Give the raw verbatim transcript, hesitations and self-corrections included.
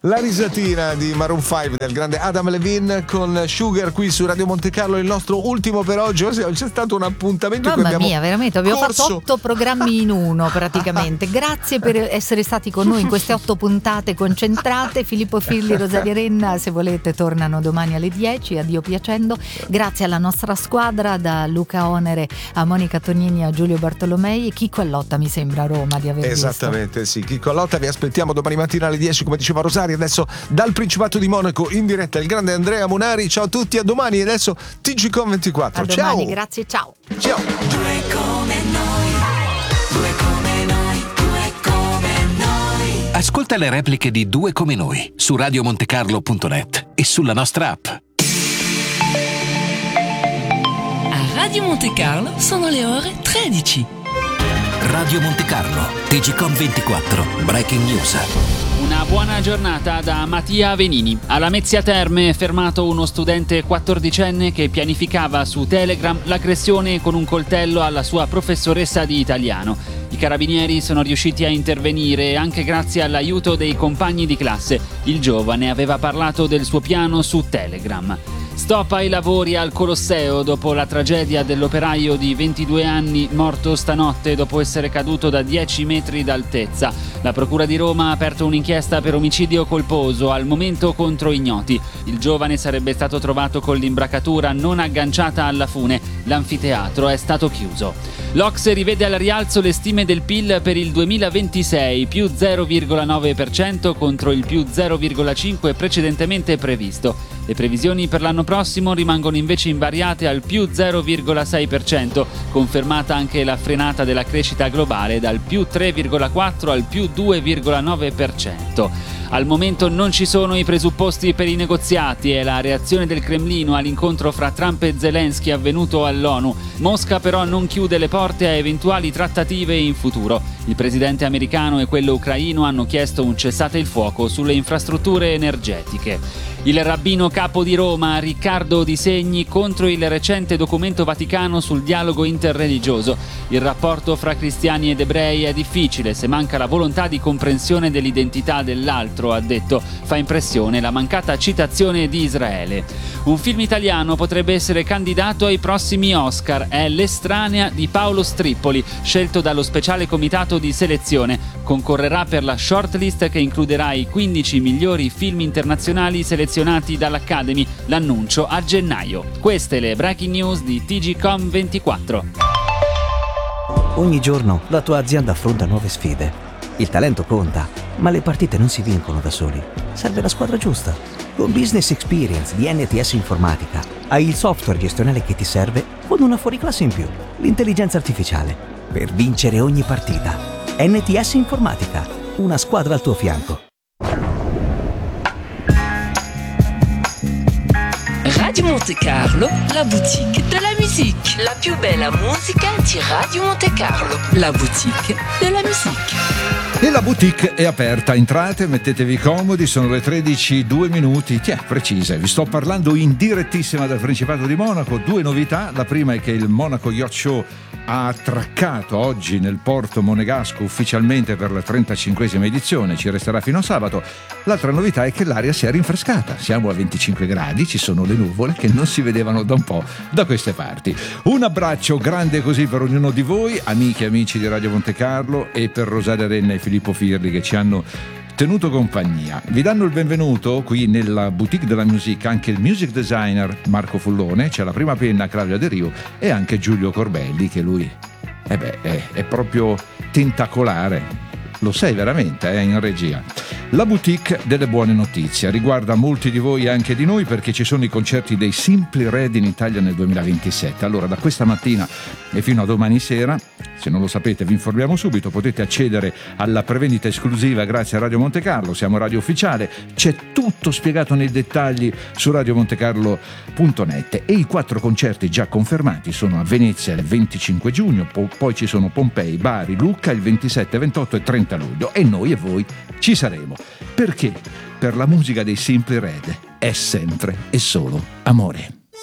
La risatina di Maroon cinque del grande Adam Levine con Sugar qui su Radio Monte Carlo, il nostro ultimo per oggi. C'è stato un appuntamento. Mamma che abbiamo mia, veramente abbiamo corso. fatto otto programmi in uno praticamente. Grazie per essere stati con noi in queste otto puntate concentrate. Filippo Firli, Rosaria Renna, se volete tornano domani alle dieci, a Dio piacendo. Grazie alla nostra squadra, da Luca Onere a Monica Tonini a Giulio Bartolomei e Chicco Allotta, mi sembra a Roma di aver Esattamente, visto. sì. Chicco Allotta, vi aspettiamo domani mattina alle dieci, come diceva Rosaria. Adesso dal Principato di Monaco in diretta il grande Andrea Munari. Ciao a tutti, a domani. E adesso T G Com ventiquattro. A domani, ciao. grazie, ciao. Ciao. Due come noi, due come noi, due come noi. Ascolta le repliche di Due come noi su radio montecarlo punto net e sulla nostra app. A Radio Monte Carlo sono le ore tredici. Radio Monte Carlo, T G Com ventiquattro, Breaking News. Una buona giornata da Mattia Venini. A Lamezia Terme è fermato uno studente quattordicenne che pianificava su Telegram l'aggressione con un coltello alla sua professoressa di italiano. I carabinieri sono riusciti a intervenire anche grazie all'aiuto dei compagni di classe. Il giovane aveva parlato del suo piano su Telegram. Stop ai lavori al Colosseo dopo la tragedia dell'operaio di ventidue anni morto stanotte dopo essere caduto da dieci metri d'altezza. La Procura di Roma ha aperto un'inchiesta per omicidio colposo, al momento contro ignoti. Il giovane sarebbe stato trovato con l'imbracatura non agganciata alla fune. L'anfiteatro è stato chiuso. L'Ocse rivede al rialzo le stime del P I L per il duemilaventisei, più zero virgola nove per cento contro il più zero virgola cinque per cento precedentemente previsto. Le previsioni per l'anno prossimo rimangono invece invariate al più zero virgola sei per cento, confermata anche la frenata della crescita globale dal più tre virgola quattro al più due virgola nove per cento. Al momento non ci sono i presupposti per i negoziati e la reazione del Cremlino all'incontro fra Trump e Zelensky avvenuto all'ONU. Mosca però non chiude le porte a eventuali trattative in futuro. Il presidente americano e quello ucraino hanno chiesto un cessate il fuoco sulle infrastrutture energetiche. Il rabbino capo di Roma, Riccardo Di Segni, contro il recente documento vaticano sul dialogo interreligioso. Il rapporto fra cristiani ed ebrei è difficile se manca la volontà di comprensione dell'identità dell'altro, ha detto. Fa impressione la mancata citazione di Israele. Un film italiano potrebbe essere candidato ai prossimi Oscar. È L'estranea di Paolo Strippoli, scelto dallo speciale comitato di selezione. Concorrerà per la shortlist che includerà i quindici migliori film internazionali selezionati dall'Academy. L'annuncio a gennaio. Queste le breaking news di T G Com ventiquattro. Ogni giorno la tua azienda affronta nuove sfide. Il talento conta, ma le partite non si vincono da soli. Serve la squadra giusta. Con Business Experience di N T S Informatica hai il software gestionale che ti serve con una fuoriclasse in più, l'intelligenza artificiale, per vincere ogni partita. N T S Informatica, una squadra al tuo fianco. Radio Monte Carlo, la boutique de la musique. La più bella musica di Radio Monte Carlo. La boutique de la musique. E la boutique è aperta, entrate, mettetevi comodi, sono le tredici, due minuti, tiè, precise. Vi sto parlando in direttissima dal Principato di Monaco, due novità. La prima è che il Monaco Yacht Show ha attraccato oggi nel porto monegasco ufficialmente per la trentacinquesima edizione, ci resterà fino a sabato. L'altra novità è che l'aria si è rinfrescata, siamo a venticinque gradi, ci sono le nuvole che non si vedevano da un po' da queste parti. Un abbraccio grande così per ognuno di voi, amiche e amici di Radio Monte Carlo, e per Rosaria Renna e Filippo Firli che ci hanno tenuto compagnia. Vi danno il benvenuto qui nella boutique della musica anche il music designer Marco Fullone, c'è la prima penna Claudia De Rio e anche Giulio Corbelli, che lui eh beh, è, è proprio tentacolare. Lo sei veramente, eh, in regia. La boutique delle buone notizie riguarda molti di voi e anche di noi, perché ci sono i concerti dei Simply Red in Italia nel duemilaventisette. Allora, da questa mattina e fino a domani sera, se non lo sapete vi informiamo subito, potete accedere alla prevendita esclusiva grazie a Radio Monte Carlo, siamo radio ufficiale, c'è tutto spiegato nei dettagli su radio montecarlo punto net, e i quattro concerti già confermati sono a Venezia il venticinque giugno, po- poi ci sono Pompei, Bari, Lucca il ventisette, ventotto e trenta luglio, e noi e voi ci saremo. Perché? Per la musica dei Simply Red è sempre e solo amore.